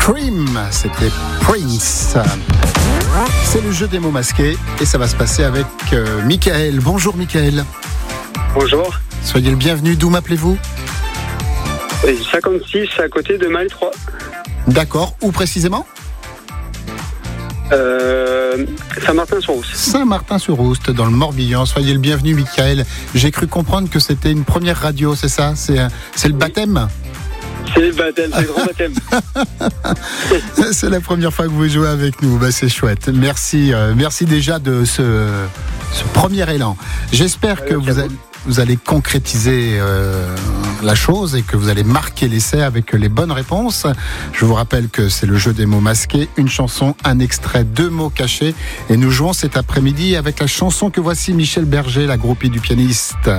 Cream, c'était Prince. C'est le jeu des mots masqués et ça va se passer avec Michael. Bonjour Michael. Bonjour. Soyez le bienvenu, d'où m'appelez-vous ? 56 à côté de Maille 3. D'accord, où précisément ? Saint-Martin-sur-Rousse. Saint-Martin-sur-Rousse, dans le Morbihan. Soyez le bienvenu Michael. J'ai cru comprendre que c'était une première radio, c'est ça ? C'est le baptême ? C'est le baptême, c'est le grand baptême. C'est la première fois que vous jouez avec nous, c'est chouette. Merci déjà de ce premier élan. J'espère que vous allez concrétiser la chose et que vous allez marquer l'essai avec les bonnes réponses. Je vous rappelle que c'est le jeu des mots masqués, une chanson, un extrait, 2 mots cachés. Et nous jouons cet après-midi avec la chanson que voici, Michel Berger, la groupie du pianiste.